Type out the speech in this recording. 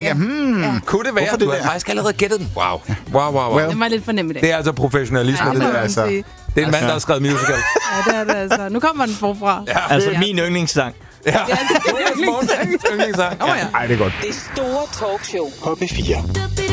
tænker, Kunne det være? Du har faktisk allerede gættet den. Wow. Well. Det var lidt fornemt i dag. Det er altså professionalisme, Ja, det der. altså. sige. Det er en mand, der har skrevet musical. Ja, det er det altså. Nu kommer den forfra. Ja. Altså min yndlingssang. Ja, Jonas Månsens yndlingssang. Ja. Ej, det er godt. Det store talkshow På P4.